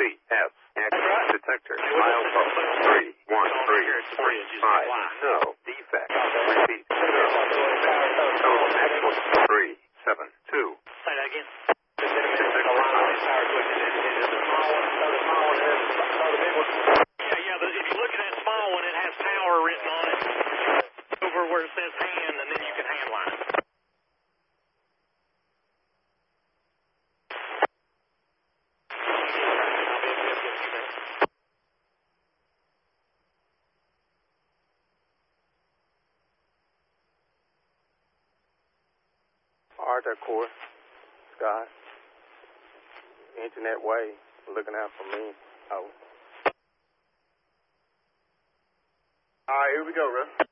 CS. Detector. Milepost. 3, 1, 3, 5. No. Defect. Repeat. Total actual. 3, 7, 2. Say that again. If you look at that small one, it has power written on it over where it says hand, and then you can hand line it. Arthur Court, Scott, Internet Way, looking out for me. Oh. All right, here we go, Russ.